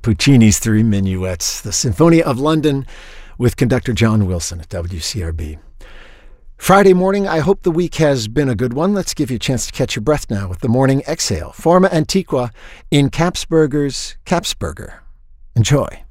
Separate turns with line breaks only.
Puccini's Three Minuets, the Sinfonia of London with conductor John Wilson at WCRB. Friday morning, I hope the week has been a good one. Let's give you a chance to catch your breath now with the Morning Exhale, Forma Antiqua in Capsberger's Capsberger. Enjoy.